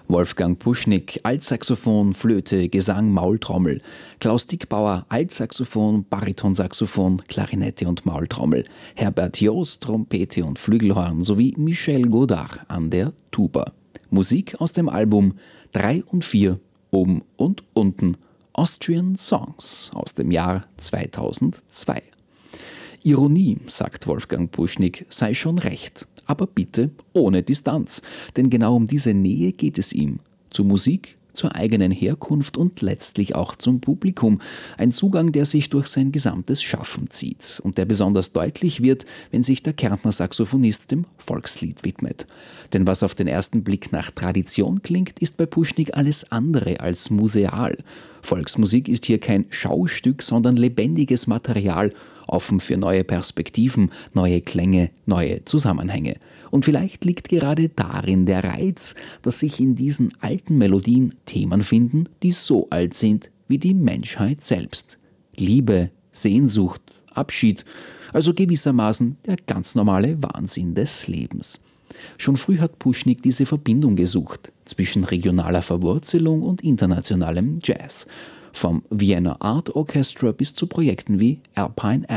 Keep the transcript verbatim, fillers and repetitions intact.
Wolfgang Puschnik, Altsaxophon, Flöte, Gesang, Maultrommel. Klaus Dickbauer, Altsaxophon, Baritonsaxophon, Klarinette und Maultrommel. Herbert Joost, Trompete und Flügelhorn sowie Michel Godard an der Tuba. Musik aus dem Album drei und vier, oben und unten, Austrian Songs aus dem Jahr zweitausendzwei. Ironie, sagt Wolfgang Puschnik, sei schon recht, aber bitte ohne Distanz, denn genau um diese Nähe geht es ihm. Zur Musik, zur eigenen Herkunft und letztlich auch zum Publikum. Ein Zugang, der sich durch sein gesamtes Schaffen zieht und der besonders deutlich wird, wenn sich der Kärntner Saxophonist dem Volkslied widmet. Denn was auf den ersten Blick nach Tradition klingt, ist bei Puschnik alles andere als museal. Volksmusik ist hier kein Schaustück, sondern lebendiges Material, offen für neue Perspektiven, neue Klänge, neue Zusammenhänge. Und vielleicht liegt gerade darin der Reiz, dass sich in diesen alten Melodien Themen finden, die so alt sind wie die Menschheit selbst. Liebe, Sehnsucht, Abschied, also gewissermaßen der ganz normale Wahnsinn des Lebens. Schon früh hat Puschnik diese Verbindung gesucht zwischen regionaler Verwurzelung und internationalem Jazz. Vom Vienna Art Orchestra bis zu Projekten wie Alpine